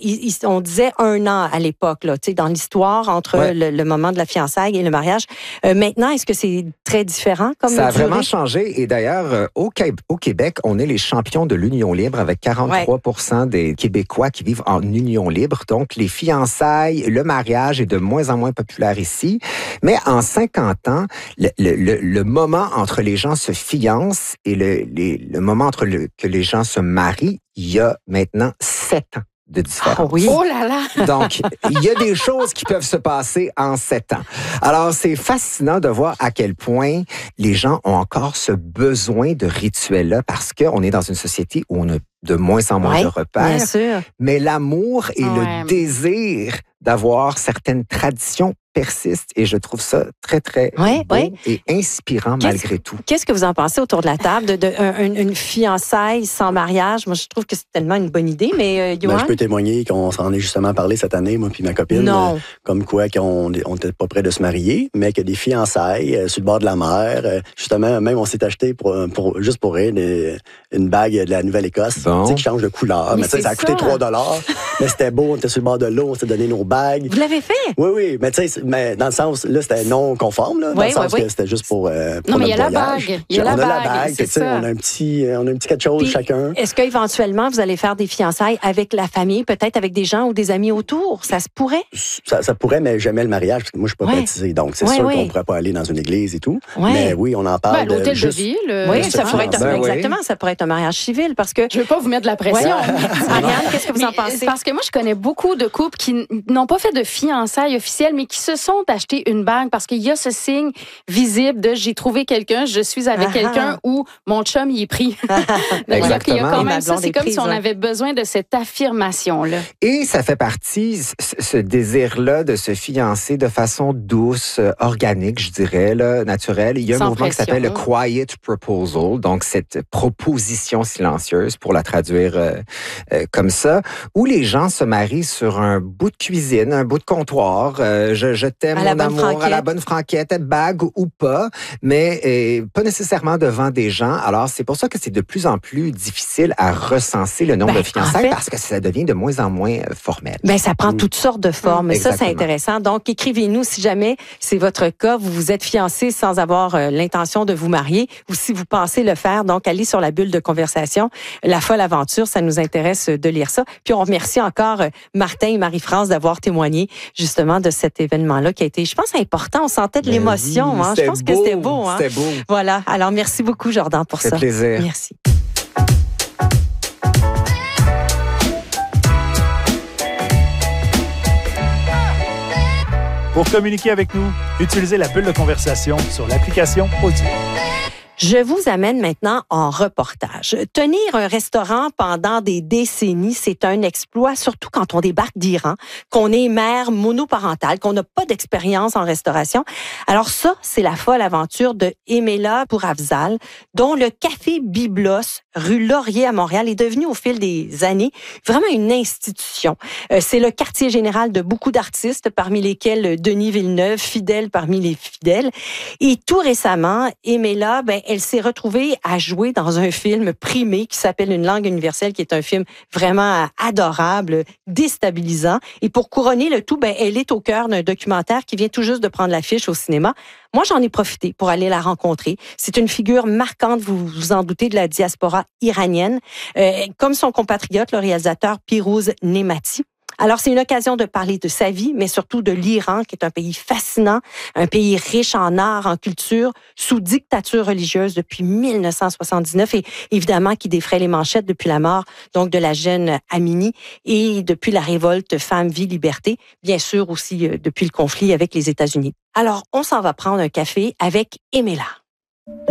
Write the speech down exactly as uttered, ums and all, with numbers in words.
il, il, on disait un an à l'époque, là, tu sais, dans l'histoire, entre ouais. le, le moment de la fiançailles et le mariage. Euh, maintenant, est-ce que c'est très différent comme Ça a durée? vraiment changé. Et d'ailleurs, euh, au, au Québec, on est les champions de l'union libre avec quarante-trois pour cent ouais. des Québécois qui vivent en union libre. Donc, les fiançailles, le mariage est de moins en moins populaire ici. Mais en cinquante ans, le, le, le, le moment entre les gens se fiancent et le, les, le moment entre le, que les gens se marient, il y a maintenant sept ans de différence. Oh oui. Oh là là! Donc, il y a des choses qui peuvent se passer en sept ans. Alors, c'est fascinant de voir à quel point les gens ont encore ce besoin de rituels-là parce qu'on est dans une société où on a de moins en moins ouais, de repères. Bien sûr. Mais l'amour et ouais. le désir d'avoir certaines traditions persistent et je trouve ça très, très ouais, beau ouais. et inspirant qu'est-ce, malgré tout. Qu'est-ce que vous en pensez autour de la table de, de, de une, une fiançaille sans mariage? Moi, je trouve que c'est tellement une bonne idée, mais euh, Yoann? Ben, je peux témoigner qu'on s'en est justement parlé cette année, moi puis ma copine. Non. Euh, comme quoi qu'on n'était pas près de se marier, mais que des fiançailles euh, sur le bord de la mer. Euh, justement, même on s'est acheté pour, pour juste pour rire des, une bague de la Nouvelle-Écosse bon. tu sais, qui change de couleur. Mais, mais ça, ça a coûté trois dollars. Mais c'était beau, on était sur le bord de l'eau, on s'est donné nos bagues. Vous l'avez fait? Oui, oui. Mais tu sais, mais dans le sens, là, c'était non conforme, là, dans oui, le sens oui, que oui. c'était juste pour, euh, pour non, mais il y a la voyage. bague. Il y a on la a bague, la bague, c'est ça. On a un petit, on a un petit quelque chose Puis, chacun. Est-ce qu'éventuellement, vous allez faire des fiançailles avec la famille, peut-être avec des gens ou des amis autour? Ça se pourrait? Ça, ça pourrait, mais jamais le mariage, parce que moi, je suis pas ouais. baptisé. Donc, c'est ouais, sûr ouais. qu'on pourrait pas aller dans une église et tout. Ouais. Mais oui, on en parle. Ben, l'hôtel de, juste... de ville. Euh, oui, ça pourrait être, ben, exactement, oui. ça pourrait être un mariage civil parce que... Je veux pas vous mettre de la pression. Ouais. Ariane, qu'est-ce que vous en pensez? Parce que moi, je connais beaucoup de couples qui n'ont pas fait de fiançailles officielles, mais qui se sont achetés une bague parce qu'il y a ce signe visible de j'ai trouvé quelqu'un, je suis avec ah quelqu'un ou mon chum y est pris. il, y a, il y a quand même ça, c'est comme prise, si on ouais. avait besoin de cette affirmation-là. Et ça fait partie, ce désir-là de se fiancer de façon douce, organique, je dirais, là, naturelle. Il y a un Sans mouvement pression. qui s'appelle le Quiet Proposal, donc cette proposition silencieuse, pour la traduire euh, euh, comme ça, où les gens se marient sur un bout de cuisine, un bout de comptoir. Euh, je, je t'aime, mon amour, franquette. à la bonne franquette, bague ou pas, mais euh, pas nécessairement devant des gens. Alors, c'est pour ça que c'est de plus en plus difficile à recenser le nombre ben, de fiançailles en fait, parce que ça devient de moins en moins formel. Ben, ça prend mmh. toutes sortes de formes. Et ça, c'est intéressant. Donc, écrivez-nous si jamais c'est votre cas, vous vous êtes fiancé sans avoir euh, l'intention de vous marier ou si vous pensez le faire. Donc, allez sur la bulle de conversation. La folle aventure, ça nous intéresse de lire ça. Puis, on remercie encore euh, Martin et Marie-France d'avoir témoigné justement de cet événement-là qui a été, je pense, important. On sentait de l'émotion. Oui, hein. Je pense beau, que c'était beau. Hein. C'était beau. Voilà. Alors, merci beaucoup, Jordan, pour ça. Ça fait plaisir. Merci. Pour communiquer avec nous, utilisez la bulle de conversation sur l'application Audio. Je vous amène maintenant en reportage. Tenir un restaurant pendant des décennies, c'est un exploit, surtout quand on débarque d'Iran, qu'on est mère monoparentale, qu'on n'a pas d'expérience en restauration. Alors ça, c'est la folle aventure de Emela Pouravzal, dont le Café Byblos, rue Laurier à Montréal, est devenu au fil des années vraiment une institution. Euh, c'est le quartier général de beaucoup d'artistes, parmi lesquels Denis Villeneuve, fidèle parmi les fidèles. Et tout récemment, Emela, ben, elle s'est retrouvée à jouer dans un film primé qui s'appelle Une langue universelle, qui est un film vraiment adorable, déstabilisant. Et pour couronner le tout, ben, elle est au cœur d'un documentaire qui vient tout juste de prendre l'affiche au cinéma. Moi, j'en ai profité pour aller la rencontrer. C'est une figure marquante, vous vous en doutez, de la diaspora iranienne, euh, comme son compatriote, le réalisateur Pirouz Nemati. Alors, c'est une occasion de parler de sa vie, mais surtout de l'Iran, qui est un pays fascinant, un pays riche en art, en culture, sous dictature religieuse depuis mille neuf cent soixante-dix-neuf et évidemment qui défraie les manchettes depuis la mort donc de la jeune Amini et depuis la révolte Femmes, Vie, Liberté, bien sûr aussi euh, depuis le conflit avec les États-Unis. Alors, on s'en va prendre un café avec Emela.